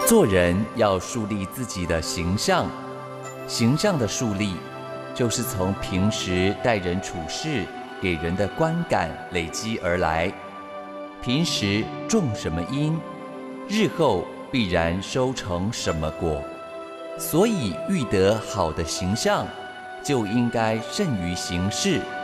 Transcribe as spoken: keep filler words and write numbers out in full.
做人要树立自己的形象，形象的树立，就是从平时待人处事给人的观感累积而来。平时种什么因，日后必然收成什么果。所以欲得好的形象，就应该慎于行事，